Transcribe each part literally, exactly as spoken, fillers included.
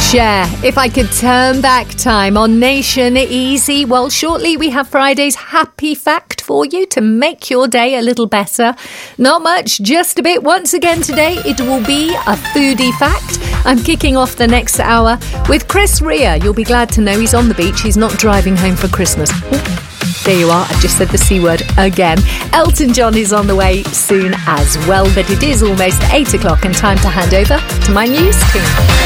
Cher, if I could turn back time on Nation Easy. Well, shortly we have Friday's happy fact for you to make your day a little better. Not much, just a bit. Once again today, it will be a foodie fact. I'm kicking off the next hour with Chris Rea. You'll be glad to know he's on the beach. He's not driving home for Christmas. There you are, I just said the C word again. Elton John is on the way soon as well, but it is almost eight o'clock and time to hand over to my news team.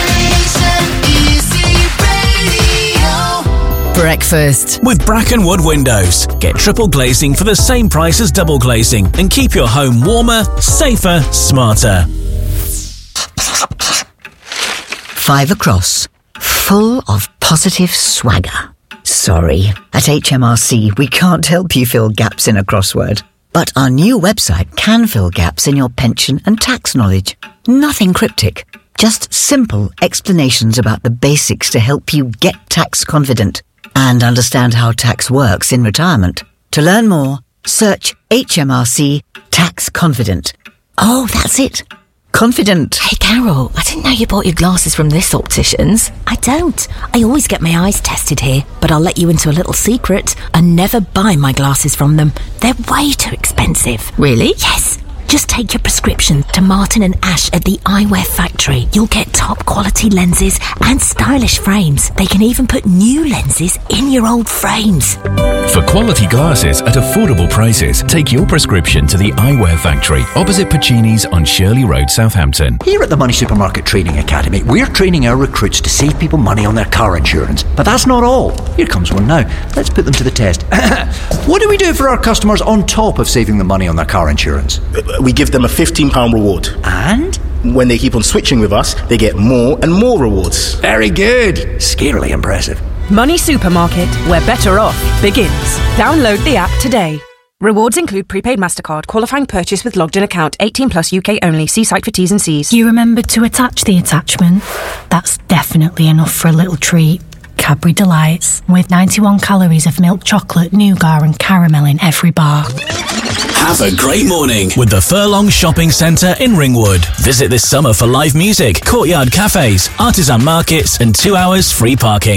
Breakfast with Bracken Wood Windows. Get triple glazing for the same price as double glazing and keep your home warmer, safer, smarter. Five across, full of positive swagger. Sorry, at H M R C we can't help you fill gaps in a crossword. But our new website can fill gaps in your pension and tax knowledge. Nothing cryptic, just simple explanations about the basics to help you get tax confident and understand how tax works in retirement. To learn more, search H M R C Tax Confident. Oh, that's it. Confident. Hey, Carol, I didn't know you bought your glasses from this optician's. I don't. I always get my eyes tested here, but I'll let you into a little secret. I never buy my glasses from them. They're way too expensive. Really? Yes. Just take your prescription to Martin and Ash at the Eyewear Factory. You'll get top quality lenses and stylish frames. They can even put new lenses in your old frames. For quality glasses at affordable prices, take your prescription to the Eyewear Factory, opposite Pacini's on Shirley Road, Southampton. Here at the Money Supermarket Training Academy, we're training our recruits to save people money on their car insurance. But that's not all. Here comes one now. Let's put them to the test. What do we do for our customers on top of saving them money on their car insurance? We give them a fifteen pounds reward. And? When they keep on switching with us, they get more and more rewards. Very good. Scarily impressive. Money Supermarket, where better off begins. Download the app today. Rewards include prepaid MasterCard, qualifying purchase with logged in account, eighteen plus U K only. See site for T's and C's. You remembered to attach the attachment? That's definitely enough for a little treat. Cadbury Delights, with ninety-one calories of milk chocolate, nougat and caramel in every bar. Have a great morning with the Furlong Shopping Centre in Ringwood. Visit this summer for live music, courtyard cafes, artisan markets and two hours free parking.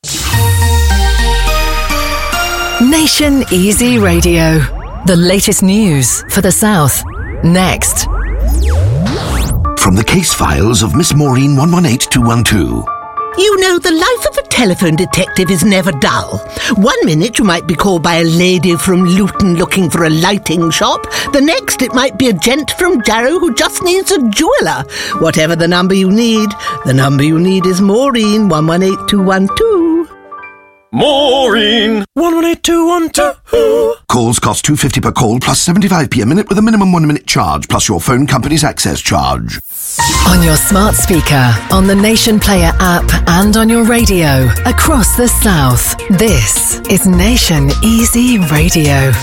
Nation Easy Radio. The latest news for the South. Next. From the case files of Miss Maureen one one eight two one two. You know, the life of a telephone detective is never dull. One minute you might be called by a lady from Luton looking for a lighting shop. The next it might be a gent from Jarrow who just needs a jeweller. Whatever the number you need, the number you need is Maureen one one eight two one two. Maureen one one eight two one two. Calls cost two pounds fifty per call plus seventy-five p a minute with a minimum one minute charge plus your phone company's access charge. On your smart speaker, on the Nation Player app and on your radio across the South. This is Nation Easy Radio.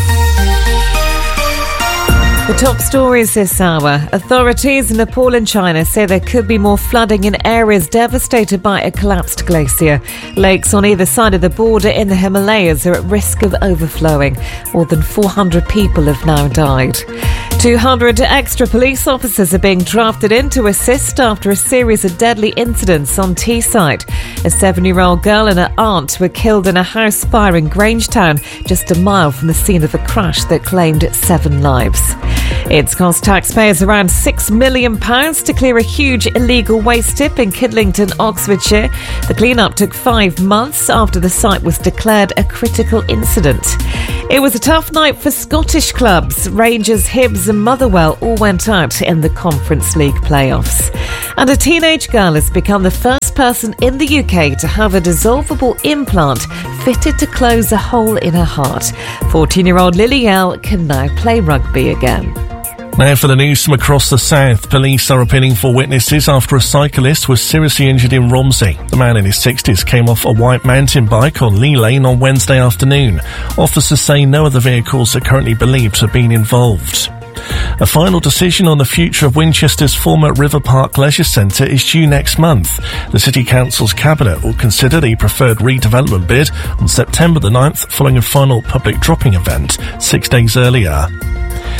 The top stories this hour. Authorities in Nepal and China say there could be more flooding in areas devastated by a collapsed glacier. Lakes on either side of the border in the Himalayas are at risk of overflowing. More than four hundred people have now died. two hundred extra police officers are being drafted in to assist after a series of deadly incidents on Teesside. A seven-year-old girl and her aunt were killed in a house fire in Grangetown, just a mile from the scene of a crash that claimed seven lives. It's cost taxpayers around six million pounds to clear a huge illegal waste tip in Kidlington, Oxfordshire. The clean-up took five months after the site was declared a critical incident. It was a tough night for Scottish clubs. Rangers, Hibs and Motherwell all went out in the Conference League playoffs. And a teenage girl has become the first person in the U K to have a dissolvable implant fitted to close a hole in her heart. fourteen-year-old Lily L can now play rugby again. Now for the news from across the south. Police are appealing for witnesses after a cyclist was seriously injured in Romsey. The man in his sixties came off a white mountain bike on Lee Lane on Wednesday afternoon. Officers say no other vehicles are currently believed to have been involved. A final decision on the future of Winchester's former River Park Leisure Centre is due next month. The City Council's Cabinet will consider the preferred redevelopment bid on September the ninth following a final public dropping event six days earlier.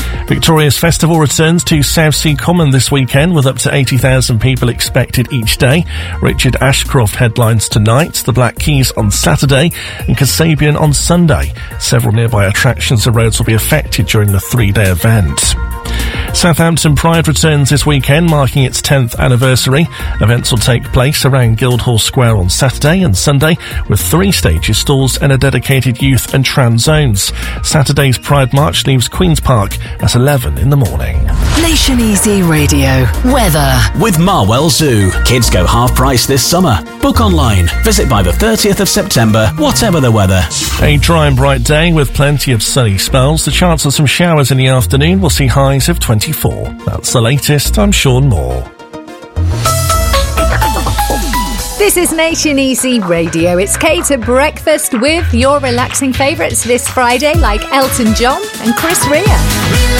Victoria's festival returns to Southsea Common this weekend with up to eighty thousand people expected each day. Richard Ashcroft headlines tonight, the Black Keys on Saturday and Kasabian on Sunday. Several nearby attractions and roads will be affected during the three-day event. Southampton Pride returns this weekend, marking its tenth anniversary. Events will take place around Guildhall Square on Saturday and Sunday, with three stages, stalls and a dedicated youth and trans zones. Saturday's Pride March leaves Queen's Park at eleven in the morning. Nation Easy Radio. Weather. With Marwell Zoo. Kids go half price this summer. Book online. Visit by the thirtieth of September, whatever the weather. A dry and bright day with plenty of sunny spells. The chance of some showers in the afternoon will see highs of twenty-four. That's the latest. I'm Sean Moore. This is Nation Easy Radio. It's Kate at breakfast with your relaxing favourites this Friday, like Elton John and Chris Rea.